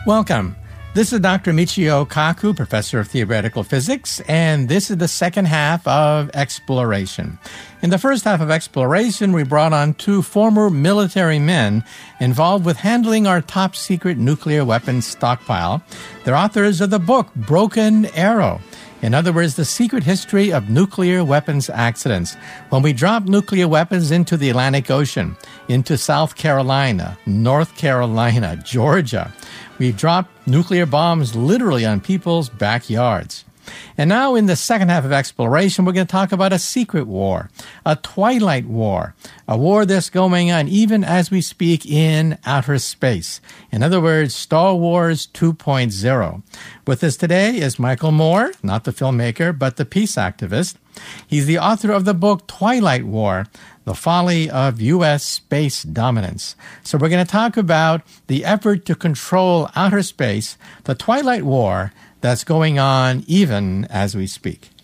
Welcome. This is Dr. Michio Kaku, Professor of Theoretical Physics, and this is the second half of Exploration. In the first half of Exploration, we brought on two former military men involved with handling our top-secret nuclear weapons stockpile. They're authors of the book Broken Arrow. In other words, the secret history of nuclear weapons accidents. When we drop nuclear weapons into the Atlantic Ocean, into South Carolina, North Carolina, Georgia, we drop nuclear bombs literally on people's backyards. And now in the second half of Exploration, we're going to talk about a secret war, a twilight war, a war that's going on even as we speak in outer space. In other words, Star Wars 2.0. With us today is Michael Moore, not the filmmaker, but the peace activist. He's the author of the book Twilight War, The Folly of U.S. Space Dominance. So we're going to talk about the effort to control outer space, the Twilight War, that's going on even as we speak.